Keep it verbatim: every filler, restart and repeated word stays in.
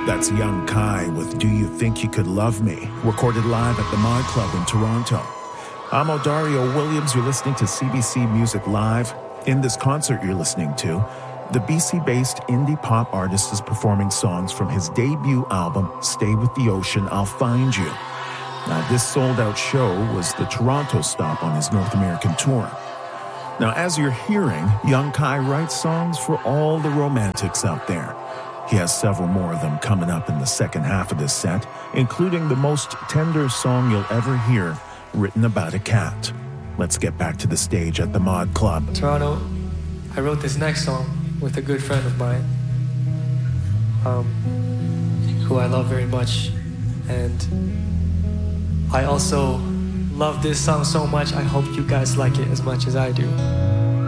That's Young Kai with Do You Think You Could Love Me, recorded live at the Mod Club in Toronto. I'm Odario Williams. You're listening to C B C Music Live. In this concert you're listening to, the B C-based indie pop artist is performing songs from his debut album, Stay With the Ocean, I'll Find You. Now, this sold-out show was the Toronto stop on his North American tour. Now, as you're hearing, Young Kai writes songs for all the romantics out there. He has several more of them coming up in the second half of this set, including the most tender song you'll ever hear, written about a cat. Let's get back to the stage at the Mod Club. Toronto, I wrote this next song with a good friend of mine, um, who I love very much. And I also love this song so much, I hope you guys like it as much as I do.